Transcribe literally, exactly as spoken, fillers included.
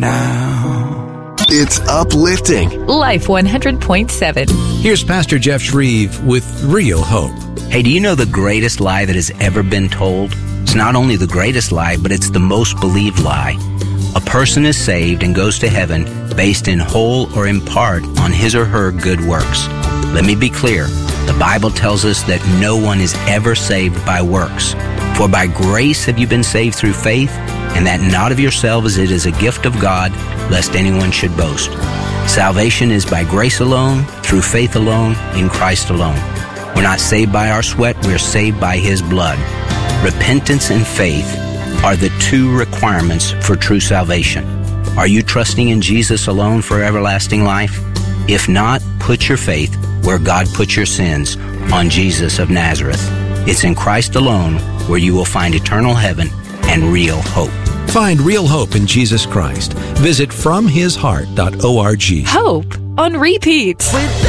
now. It's uplifting. Life one hundred point seven. Here's Pastor Jeff Shreve with Real Hope. Hey, do you know the greatest lie that has ever been told? It's not only the greatest lie, but it's the most believed lie. A person is saved and goes to heaven based in whole or in part on his or her good works. Let me be clear. The Bible tells us that no one is ever saved by works. For by grace have you been saved through faith, and that not of yourselves, it is a gift of God, lest anyone should boast. Salvation is by grace alone, through faith alone, in Christ alone. We're not saved by our sweat, we're saved by His blood. Repentance and faith are the two requirements for true salvation. Are you trusting in Jesus alone for everlasting life? If not, put your faith where God put your sins, on Jesus of Nazareth. It's in Christ alone where you will find eternal heaven and real hope. Find real hope in Jesus Christ. Visit from his heart dot org. Hope on repeat. With